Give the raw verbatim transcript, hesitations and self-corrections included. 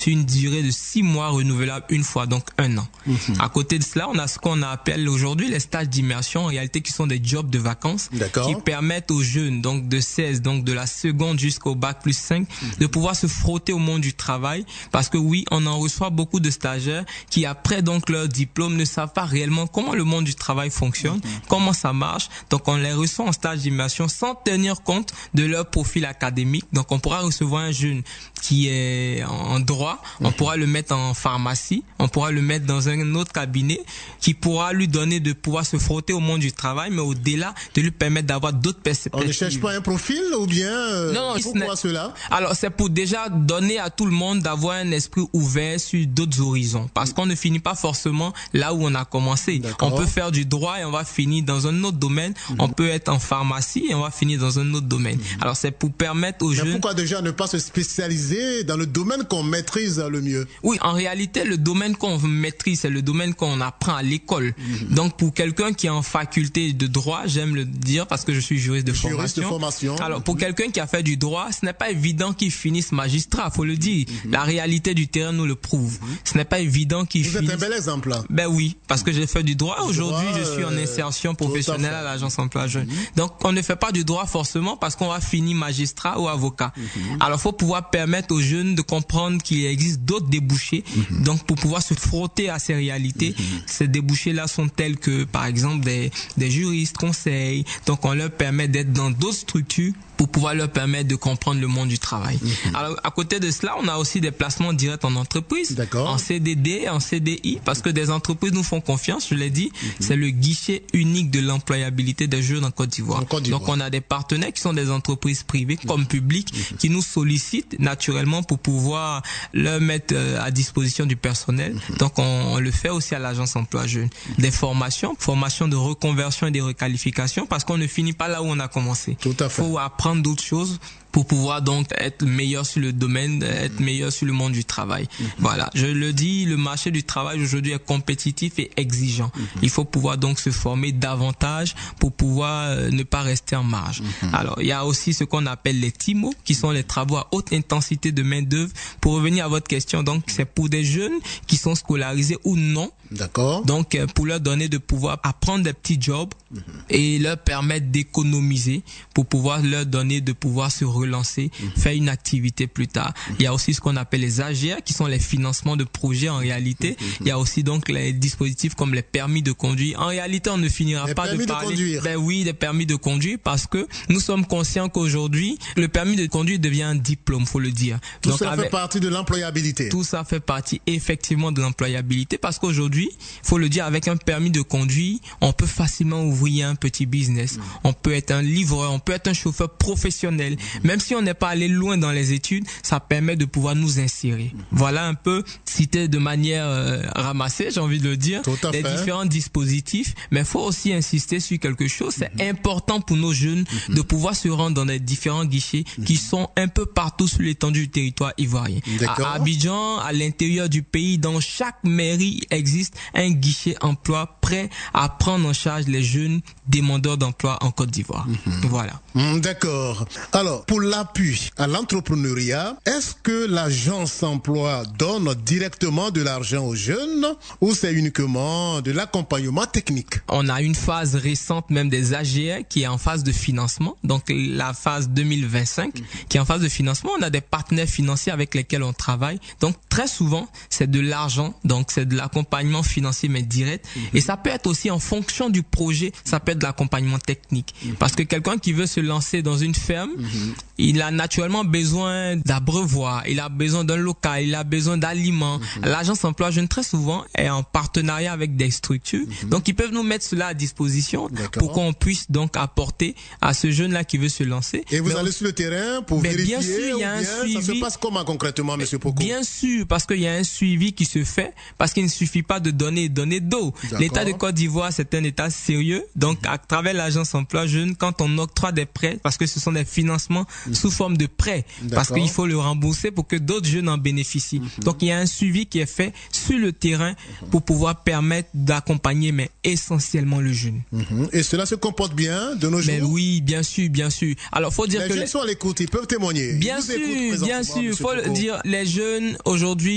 sur une durée de six mois renouvelable une fois, donc un an. Mm-hmm. À côté de cela, on a ce qu'on appelle aujourd'hui les stages d'immersion, en réalité qui sont des jobs de vacances, D'accord. qui permettent aux jeunes, donc de seize, donc de la seconde jusqu'au bac plus cinq, mm-hmm. de pouvoir se frotter au monde du travail, parce que oui, on en reçoit beaucoup de stagiaires qui après donc leur diplôme ne savent pas réellement comment le monde du travail fonctionne, mm-hmm. comment ça marche. Donc on les reçoit en stage d'immersion sans tenir compte de leur profil académique. Donc on pourra recevoir un jeune qui est en droit, on pourra le mettre en pharmacie, on pourra le mettre dans un autre cabinet qui pourra lui donner de pouvoir se frotter au monde du travail, mais au-delà de lui permettre d'avoir d'autres perspectives. On ne cherche pas un profil ou bien euh, non, non, pourquoi cela? Alors c'est pour déjà donner à tout le monde d'avoir un esprit ouvert sur d'autres horizons, parce qu'on ne finit pas forcément là où on a commencé. D'accord. On peut faire du droit et on va finir dans un autre domaine, mmh. on peut être en pharmacie et on va finir dans un autre domaine. Mmh. Alors c'est pour permettre aux mais jeunes... Pourquoi déjà ne pas se spécialiser dans le domaine qu'on maîtrise le mieux? Oui, en réalité, le domaine qu'on maîtrise, c'est le domaine qu'on apprend à l'école. Mmh. Donc, pour quelqu'un qui est en faculté de droit, j'aime le dire parce que je suis juriste de juriste formation. de formation. Alors, pour mmh. quelqu'un qui a fait du droit, ce n'est pas évident qu'il finisse magistrat, faut le dire. Mmh. La réalité du terrain nous le prouve. Mmh. Ce n'est pas évident qu'il Vous finisse... êtes un bel exemple. Ben oui, parce que j'ai fait du droit. Aujourd'hui, je suis en insertion professionnelle à, à l'agence emploi jeune. Mmh. Donc, on ne fait pas du droit forcément parce qu'on va finir magistrat ou avocat. Mmh. Alors, faut pouvoir permettre aux jeunes de comprendre qu'il existe d'autres débouchés. Mmh. Donc, pour pouvoir se frotter à ces réalités, mmh. ces débouchés-là sont tels que, par exemple, des, des juristes, conseils. Donc, on leur permet d'être dans d'autres structures pour pouvoir leur permettre de comprendre le monde du travail. Mmh. Alors, à côté de cela, on a aussi des placements directs en entreprise, D'accord. en C D D, en C D I, parce que des entreprises nous font confiance, je l'ai dit, mmh. c'est le guichet unique de l'employabilité des jeunes en Côte d'Ivoire. En Côte d'Ivoire. Donc, on a des partenaires qui sont des entreprises privées mmh. comme publiques mmh. qui nous sollicitent naturellement pour pouvoir leur mettre à disposition du personnel. Mmh. Donc, on, on le fait aussi à l'agence emploi jeune. Mmh. Des formations, formations de reconversion et de requalification, parce qu'on ne finit pas là où on a commencé. Tout à fait. Faut apprendre d'autres choses pour pouvoir donc être meilleur sur le domaine, être meilleur sur le monde du travail. Mm-hmm. Voilà, je le dis, le marché du travail aujourd'hui est compétitif et exigeant. Mm-hmm. Il faut pouvoir donc se former davantage pour pouvoir euh, ne pas rester en marge. Mm-hmm. Alors, il y a aussi ce qu'on appelle les T I M O, qui sont les travaux à haute intensité de main-d'œuvre. Pour revenir à votre question, donc, c'est pour des jeunes qui sont scolarisés ou non. D'accord. Donc, euh, pour leur donner de pouvoir apprendre des petits jobs mm-hmm. et leur permettre d'économiser pour pouvoir leur donner de pouvoir se relancer, mmh. faire une activité plus tard. Mmh. Il y a aussi ce qu'on appelle les A G R, qui sont les financements de projets en réalité. Mmh. Il y a aussi donc les dispositifs comme les permis de conduire. En réalité, on ne finira les pas de parler. De conduire. Ben oui, des permis de conduire, parce que nous sommes conscients qu'aujourd'hui, le permis de conduire devient un diplôme, faut le dire. Tout donc, ça avec... fait partie de l'employabilité. Tout ça fait partie effectivement de l'employabilité, parce qu'aujourd'hui, faut le dire, avec un permis de conduire, on peut facilement ouvrir un petit business. Mmh. On peut être un livreur, on peut être un chauffeur professionnel. Mmh. Même si on n'est pas allé loin dans les études, ça permet de pouvoir nous insérer. Mmh. Voilà un peu cité de manière euh, ramassée, j'ai envie de le dire, les fait. différents dispositifs. Mais il faut aussi insister sur quelque chose. C'est mmh. important pour nos jeunes mmh. de pouvoir se rendre dans les différents guichets mmh. qui sont un peu partout sur l'étendue du territoire ivoirien. À Abidjan, à l'intérieur du pays, dans chaque mairie existe un guichet emploi prêt à prendre en charge les jeunes demandeurs d'emploi en Côte d'Ivoire. Mmh. Voilà. Mmh, d'accord. Alors, pour l'appui à l'entrepreneuriat, est-ce que l'agence emploi donne directement de l'argent aux jeunes ou c'est uniquement de l'accompagnement technique? On a une phase récente même des A G R qui est en phase de financement, donc la phase deux mille vingt-cinq mmh. qui est en phase de financement. On a des partenaires financiers avec lesquels on travaille. Donc très souvent, c'est de l'argent, donc c'est de l'accompagnement financier mais direct. Mmh. Et ça peut être aussi en fonction du projet, ça peut être de l'accompagnement technique. Mmh. Parce que quelqu'un qui veut se lancer dans une ferme, mmh. il a naturellement besoin d'abreuvoir, il a besoin d'un local, il a besoin d'aliments. Mmh. L'agence emploi jeune très souvent est en partenariat avec des structures, mmh. donc ils peuvent nous mettre cela à disposition pour qu'on puisse donc apporter à ce jeune-là qui veut se lancer. Et vous mais allez on... sur le terrain pour vérifier bien sûr, il y a un bien, suivi. Ça se passe comment concrètement, Monsieur Poko? Bien sûr, parce qu'il y a un suivi qui se fait, parce qu'il ne suffit pas de donner donner d'eau. L'État de Côte d'Ivoire, c'est un État sérieux, donc mmh. à travers l'agence emploi jeune, quand on octroie des prêts, parce que ce sont des financements mmh. sous forme de prêts, parce qu'il faut le rembourser pour que d'autres jeunes en bénéficient. Mmh. Donc il y a un suivi qui est fait sur le terrain mmh. pour pouvoir permettre d'accompagner, mais essentiellement le jeune. Mmh. Et cela se comporte bien de nos jours? Mais oui, bien sûr, bien sûr. Alors faut dire les que jeunes les... sont à l'écoute, ils peuvent témoigner. Bien sûr, bien sûr, faut le dire, les jeunes aujourd'hui